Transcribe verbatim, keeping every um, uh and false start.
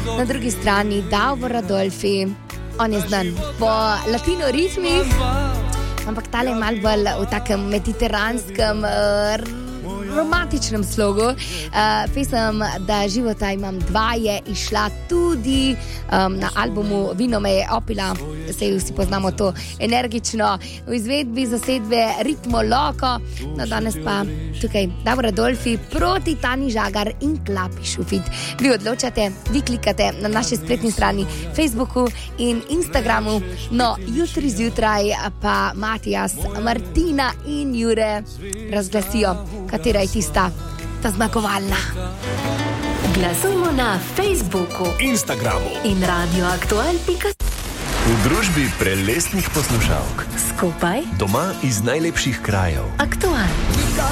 Na drugi strani Davor Adolfi, on je znan po latino ritmih, ampak tale je malo bolj v takem mediteranskem uh, romantičnem slogu. Uh, pesem Da života imam dva je išla tudi um, na albumu Vino me je opila, sej vsi poznamo to energično v izvedbi zasedbe Ritmo Loko. No, danes pa tukaj Davor Adolfi proti Tani Žagar in Klapi Šufit. Vi odločate, vi klikate na naši spletni strani Facebooku in Instagramu. No, jutri zjutraj pa Matijas, Martina in Jure razglasijo, katera je tista, ta zmagovalna. Glasujmo na Facebooku, Instagramu in radioaktual pika si. V družbi prelestnih poslušalk. Skupaj Doma iz najlepših krajev. aktualno.